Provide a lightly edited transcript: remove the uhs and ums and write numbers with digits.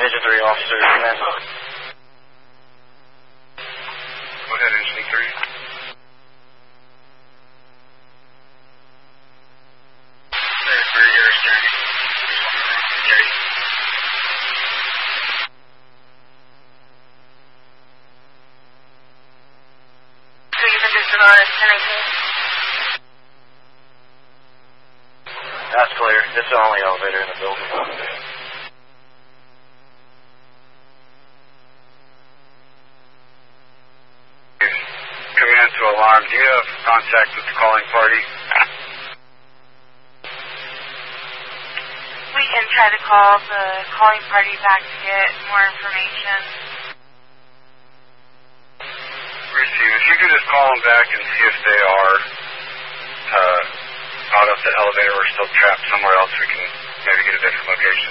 Division 3 officer, command. Go ahead, Engine 3. For your journey. Jerry. So you've been just on 1019? That's clear. This is the only elevator in the building. Command to alarm. Do you have contact with the calling party? We can try to call the calling party back to get more information. Receive. If you could just call them back and see if they are out of the elevator or still trapped somewhere else, we can maybe get a different location.